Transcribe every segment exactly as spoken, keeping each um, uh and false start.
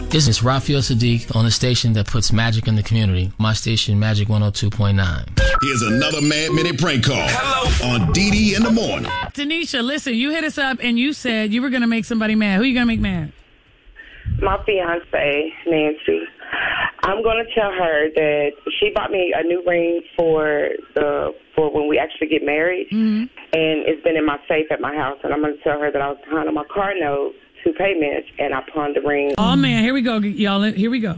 This is Raphael Sadiq on a station that puts magic in the community. My station, Magic one oh two point nine. Here's another Mad Minute prank call. Hello. On D D in the morning. Tanisha, listen, you hit us up and you said you were going to make somebody mad. Who are you going to make mad? My fiance, Nancy. I'm going to tell her that she bought me a new ring for the for when we actually get married, mm-hmm. and it's been in my safe at my house. And I'm going to tell her that I was behind on my car note, two payments, and I pawned the ring. Oh, man, here we go, y'all. Here we go.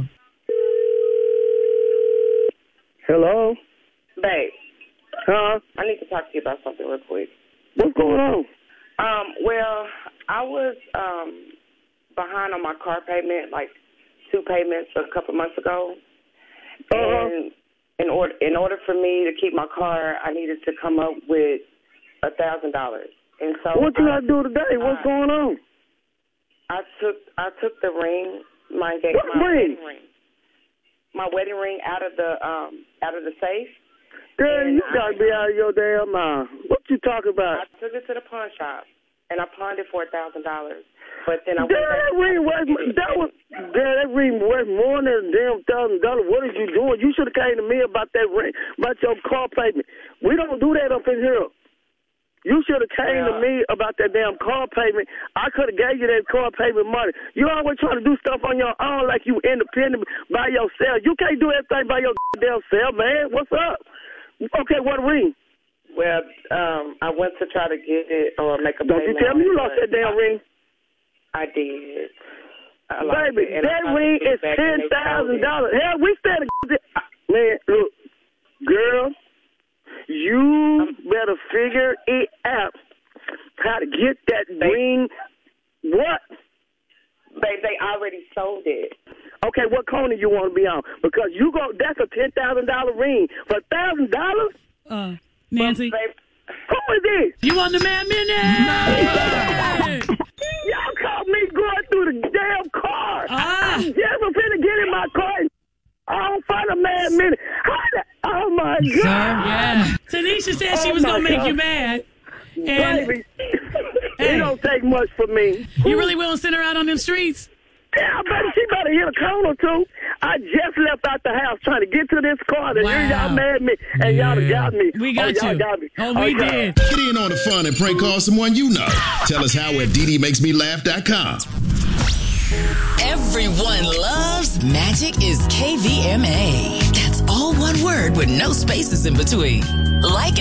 Hello? Babe. Huh? I need to talk to you about something real quick. What's going on? Um, well, I was um, behind on my car payment, like two payments a couple months ago. Uh-huh. And in order in order for me to keep my car, I needed to come up with a thousand dollars. And so what you I, gotta do today? What's I, going on? I took I took the ring, my, ga- what my ring? wedding ring, my wedding ring out of the um out of the safe. Girl, and you gotta I, be out of your damn mind. What you talking about? I took it to the pawn shop and I pawned it for a thousand dollars. But then I Girl, went back that ring worth that was girl, that ring worth more than a damn thousand dollars. What is you doing? You should have came to me about that ring, about your car payment. We don't do that up in here. You should have came yeah. to me about that damn car payment. I could have gave you that car payment money. You always trying to do stuff on your own like you independent by yourself. You can't do everything by your damn self, man. What's up? Okay, what ring? Well, um, I went to try to get it or make a Don't payment. you tell me you lost but that damn I, ring. I did. I lost Baby, it, that ring is ten thousand dollars. Hell, we stand a man. Look, girl, you better figure it out how to get that they, ring. What? They they already sold it. Okay, what corner you want to be on? Because you go, that's a ten thousand dollar ring for a thousand dollars. Uh, Nancy, babe, who is this? You on the Mad Minute? Y'all caught me going through the damn car. Ah. I'm just finna get in my car and I don't find a Mad Minute. How the, oh my God. Yeah. Tanisha said she Oh was going to make God. you mad. And Baby, hey, it don't take much for me. you really will send her out on them streets? Yeah, baby, she better hit a corner too. I just left out the house trying to get to this car and Wow. here y'all mad at me and Yeah. y'all done got me. We got oh, y'all you. got me. Oh, we y'all- did. Get in on the fun and prank call someone you know. Tell us how at D D makes me laugh dot com. Everyone loves Magic is K V M A. That's all one word with no spaces in between. Like